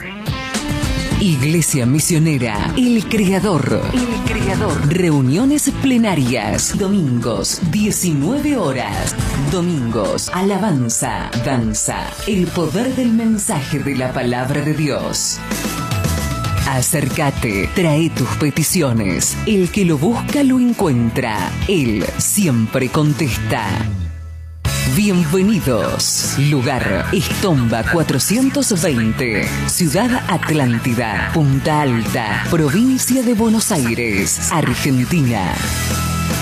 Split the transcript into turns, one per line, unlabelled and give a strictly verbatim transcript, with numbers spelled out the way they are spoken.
Iglesia Misionera El Creador. El Creador. Reuniones plenarias. Domingos, diecinueve horas. Domingos, alabanza, danza. El poder del mensaje de la palabra de Dios. Acércate, trae tus peticiones. El que lo busca lo encuentra. Él siempre contesta. Bienvenidos. Lugar: Estomba cuatrocientos veinte, Ciudad Atlántida, Punta Alta, Provincia de Buenos Aires, Argentina.